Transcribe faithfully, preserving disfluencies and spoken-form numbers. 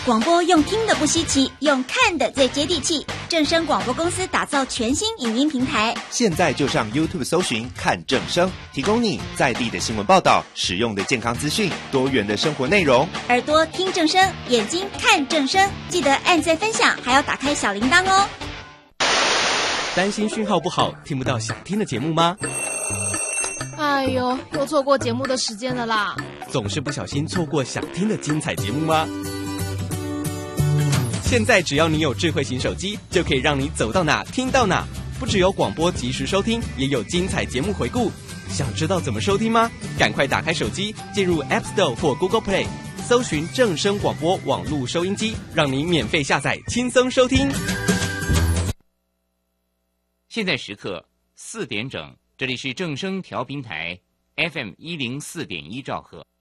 广播用听的不稀奇，用看的最接地气。正声广播公司打造全新影音平台， 现在就上 YouTube 搜寻看正声，提供你在地的新闻报道、实用的健康资讯、多元的生活内容。 耳朵听正声，眼睛看正声，记得按赞分享，还要打开小铃铛哦。 担心讯号不好，听不到想听的节目吗？ 哎呦，又错过节目的时间了啦！ 总是不小心错过想听的精彩节目吗？现在只要你有智慧型手机，就可以让你走到哪听到哪。不只有广播及时收听，也有精彩节目回顾。想知道怎么收听吗？赶快打开手机，进入 App Store 或 Google Play， 搜寻正声广播网络收音机，让你免费下载，轻松收听。 现在时刻四点整，这里是正声调频台 F M 一零四点一兆赫。